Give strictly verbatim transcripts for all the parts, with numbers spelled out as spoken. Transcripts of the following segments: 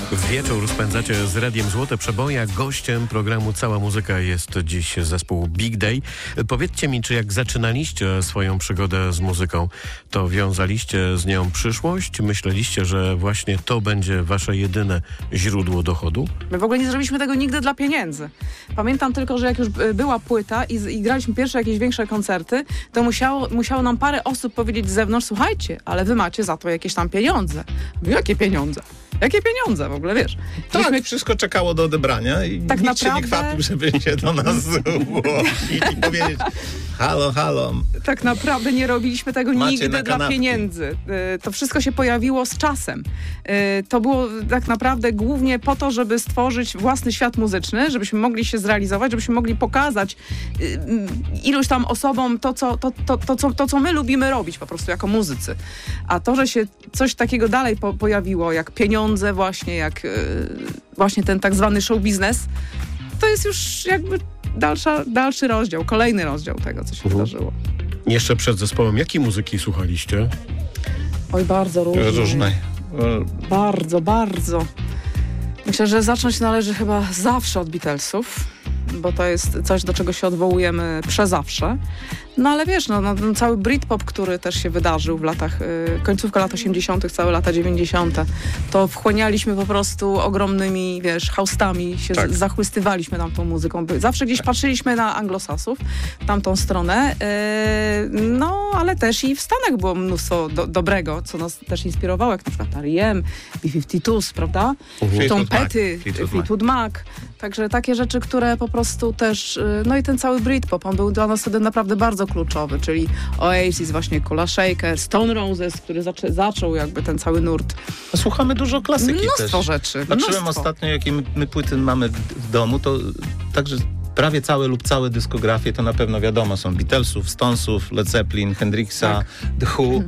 Wieczór spędzacie z Radiem Złote Przeboje. Gościem programu Cała Muzyka jest dziś zespół Big Day. Powiedzcie mi, czy jak zaczynaliście swoją przygodę z muzyką, to wiązaliście z nią przyszłość? Myśleliście, że właśnie to będzie wasze jedyne źródło dochodu? My w ogóle nie zrobiliśmy tego nigdy dla pieniędzy. Pamiętam tylko, że jak już była płyta i, i graliśmy pierwsze jakieś większe koncerty, to musiało, musiało nam parę osób powiedzieć z zewnątrz: słuchajcie, ale wy macie za to jakieś tam pieniądze. Jakie pieniądze? Jakie pieniądze w ogóle, wiesz? Tak, Myśmy... wszystko czekało do odebrania i tak nikt naprawdę... się nie chwapił, żeby się do nas zgłosić i powiedzieć: halo, halo. Tak naprawdę nie robiliśmy tego Macie nigdy dla pieniędzy. To wszystko się pojawiło z czasem. To było tak naprawdę głównie po to, żeby stworzyć własny świat muzyczny, żebyśmy mogli się zrealizować, żebyśmy mogli pokazać iluś tam osobom to, co, to, to, to, co, to, co my lubimy robić po prostu jako muzycy. A to, że się coś takiego dalej po, pojawiło, jak pieniądze właśnie, jak yy, właśnie ten tak zwany show biznes, to jest już jakby dalsza, dalszy rozdział, kolejny rozdział tego, co się uh-huh. wydarzyło. Jeszcze przed zespołem, jakiej muzyki słuchaliście? Oj, bardzo różnej. Różnej. Bardzo, bardzo. Myślę, że zacząć należy chyba zawsze od Beatlesów, bo to jest coś, do czego się odwołujemy przezawsze. No ale wiesz, no, no ten cały Britpop, który też się wydarzył w latach, yy, końcówka lat osiemdziesiątych, całe lata dziewięćdziesiąte, to wchłanialiśmy po prostu ogromnymi, wiesz, haustami, się tak. z, zachłystywaliśmy tam tą muzyką. Zawsze gdzieś tak. patrzyliśmy na anglosasów, w tamtą stronę, yy, no ale też i w Stanach było mnóstwo do, dobrego, co nas też inspirowało, jak na przykład R E M, B pięćdziesiąt dwa, prawda? Uh-huh. Tom Petty, Fleetwood, Fleetwood Mac. Także takie rzeczy, które po prostu też, no i ten cały Britpop, on był dla nas wtedy naprawdę bardzo kluczowy, czyli Oasis, właśnie Kula Shaker, Stone Roses, który zaczę, zaczął jakby ten cały nurt. Słuchamy dużo klasyki mnóstwo też. Mnóstwo rzeczy. Patrzyłem mnóstwo. ostatnio, jakie my, my płyty mamy w, w domu, to także prawie całe lub całe dyskografie to na pewno wiadomo są Beatlesów, Stonesów, Led Zeppelin, Hendrixa, tak. The Who. Hmm.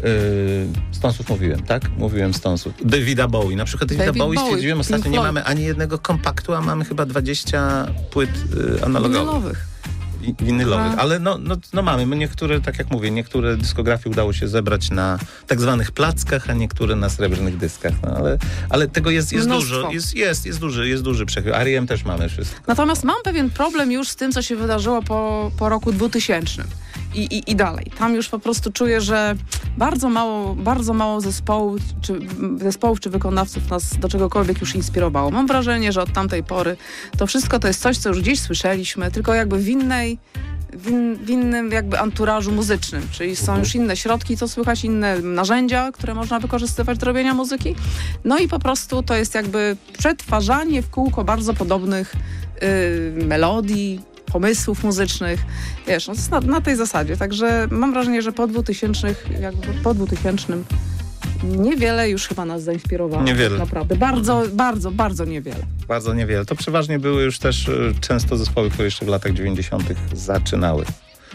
Yy, Stonesów mówiłem, tak? Mówiłem Stonesów. Davida Bowie. Na przykład Davida Bowie stwierdziłem ostatnio, nie mamy ani jednego kompaktu, a mamy chyba dwadzieścia płyt yy, analogowych. Winylowych. I, winylowych. Ale no, no, no mamy. My niektóre, tak jak mówię, niektóre dyskografie udało się zebrać na tak zwanych plackach, a niektóre na srebrnych dyskach. No, ale, ale tego jest, jest dużo. Jest, jest, jest duży, jest duży przechył. R E M też mamy wszystko. Natomiast mam pewien problem już z tym, co się wydarzyło po, po roku dwutysięcznym. I, i, i dalej. Tam już po prostu czuję, że bardzo mało, bardzo mało zespołów czy, zespołów czy wykonawców nas do czegokolwiek już inspirowało. Mam wrażenie, że od tamtej pory to wszystko to jest coś, co już gdzieś słyszeliśmy, tylko jakby w innej, w, in, w innym jakby anturażu muzycznym. Czyli są już inne środki, co słychać, inne narzędzia, które można wykorzystywać do robienia muzyki. No i po prostu to jest jakby przetwarzanie w kółko bardzo podobnych yy, melodii, pomysłów muzycznych, wiesz, no to jest na, na tej zasadzie, także mam wrażenie, że po dwutysięcznych, jakby po dwutysięcznym niewiele już chyba nas zainspirowało. Niewiele. Tak naprawdę, bardzo, bardzo, bardzo niewiele. Bardzo niewiele. To przeważnie były już też y, często zespoły, które jeszcze w latach dziewięćdziesiątych zaczynały.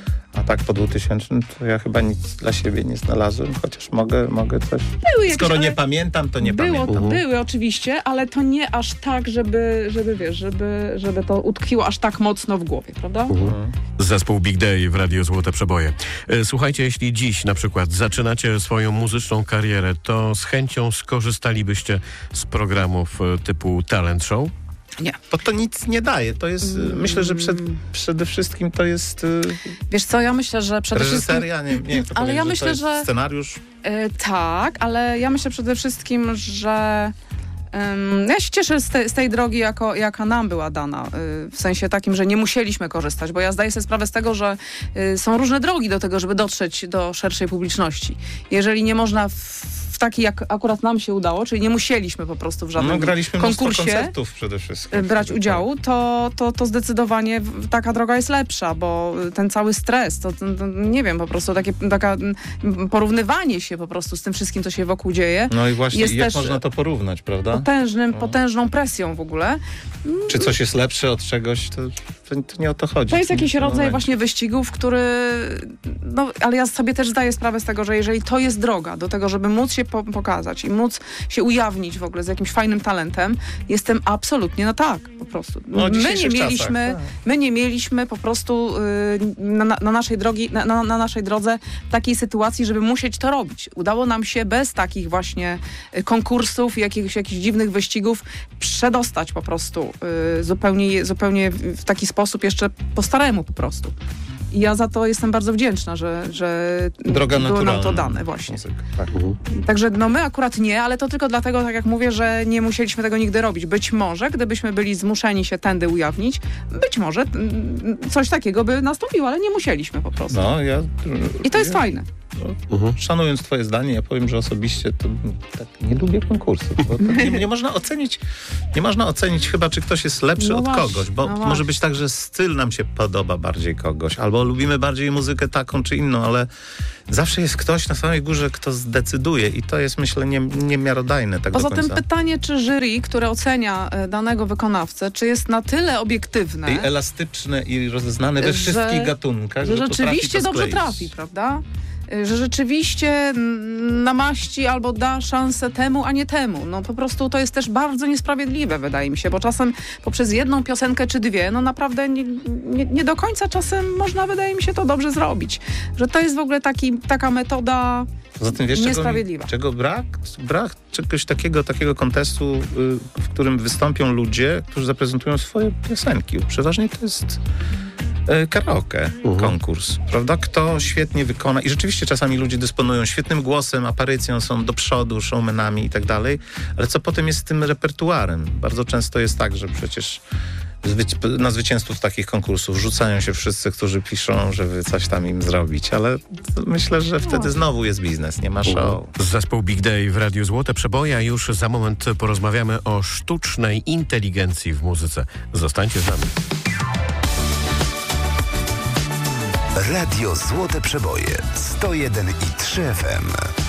A tak po dwutysięcznym to ja chyba nic dla siebie nie znalazłem, chociaż mogę, mogę coś... Były jakieś, Skoro nie pamiętam, to nie było, pamiętam. Uh-huh. Były oczywiście, ale to nie aż tak, żeby, żeby wiesz, żeby, żeby to utkwiło aż tak mocno w głowie, prawda? Uh-huh. Zespół Big Day w Radiu Złote Przeboje. Słuchajcie, jeśli dziś na przykład zaczynacie swoją muzyczną karierę, to z chęcią skorzystalibyście z programów typu Talent Show? Nie. Bo to nic nie daje. To jest, mm. myślę, że przed, przede wszystkim to jest... Wiesz co, ja myślę, że przede reżyseria, wszystkim... nie, nie jak to ale ja że myślę, że... Scenariusz? Yy, tak, ale ja myślę przede wszystkim, że... Um, ja się cieszę z, te, z tej drogi, jako, jaka nam była dana, yy, w sensie takim, że nie musieliśmy korzystać, bo ja zdaję sobie sprawę z tego, że yy, są różne drogi do tego, żeby dotrzeć do szerszej publiczności. Jeżeli nie można w, w taki, jak akurat nam się udało, czyli nie musieliśmy po prostu w żadnym no, graliśmy konkursie koncertów przede wszystkim. brać udziału, to, to, to zdecydowanie taka droga jest lepsza, bo ten cały stres, to, to, to nie wiem, po prostu takie taka porównywanie się po prostu z tym wszystkim, co się wokół dzieje. No i właśnie, jest jak też można to porównać, prawda? Potężnym, no. potężną presją w ogóle. Czy coś jest lepsze od czegoś, to to, to nie o to chodzi. To jest jakiś rodzaj momencie. właśnie wyścigów, który... No, ale ja sobie też zdaję sprawę z tego, że jeżeli to jest droga do tego, żeby móc się po- pokazać i móc się ujawnić w ogóle z jakimś fajnym talentem, jestem absolutnie na tak, po prostu. No, w my, nie dzisiejszych mieliśmy, czasach, tak. my nie mieliśmy po prostu y, na, na, naszej drogi, na, na, na naszej drodze takiej sytuacji, żeby musieć to robić. Udało nam się bez takich właśnie y, konkursów i jakichś, jakichś dziwnych wyścigów przedostać po prostu y, zupełnie, zupełnie w taki sposób jeszcze po staremu po prostu. I ja za to jestem bardzo wdzięczna, że, że Droga było nam naturalna. to dane właśnie. Muzyka, tak. Także no my akurat nie, ale to tylko dlatego, tak jak mówię, że nie musieliśmy tego nigdy robić. Być może, gdybyśmy byli zmuszeni się tędy ujawnić, być może mm, coś takiego by nastąpiło, ale nie musieliśmy po prostu. No, ja... I to jest ja, fajne. No, szanując twoje zdanie, ja powiem, że osobiście to tak nie lubię konkursów. Bo tak nie, nie można ocenić, nie można ocenić chyba, czy ktoś jest lepszy No od właśnie, kogoś, bo no może właśnie. być tak, że styl nam się podoba bardziej kogoś, albo lubimy bardziej muzykę taką czy inną, ale zawsze jest ktoś na samej górze, kto zdecyduje i to jest, myślę, nie, niemiarodajne tak Poza do tym końca. pytanie, czy jury, które ocenia e, danego wykonawcę, czy jest na tyle obiektywne, I elastyczne i rozeznane we Że- wszystkich gatunkach, że że potrafi rzeczywiście to dobrze skleić. trafi, prawda? Y, Że rzeczywiście mm, namaści albo da szansę temu, a nie temu. No po prostu to jest też bardzo niesprawiedliwe, wydaje mi się, bo czasem poprzez jedną piosenkę czy dwie, no naprawdę nie, nie, nie do końca czasem można, wydaje mi się, to dobrze zrobić. Że to jest w ogóle taki, taka metoda Poza tym wiesz, czego, niesprawiedliwa. czego brak? Brak czegoś takiego, takiego kontestu, y, w którym wystąpią ludzie, którzy zaprezentują swoje piosenki. Przeważnie to jest y, karaoke, Mhm. konkurs, prawda? Kto świetnie wykona i rzeczywiście czasami ludzie dysponują świetnym głosem, aparycją, są do przodu, showmanami i tak dalej, ale co potem jest z tym repertuarem? Bardzo często jest tak, że przecież zwyci- na zwycięzców takich konkursów rzucają się wszyscy, którzy piszą, żeby coś tam im zrobić, ale myślę, że wtedy znowu jest biznes, nie ma show. Zespół Big Day w Radiu Złote Przeboje. Już za moment porozmawiamy o sztucznej inteligencji w muzyce. Zostańcie z nami. Radio Złote Przeboje sto jeden i trzy F M.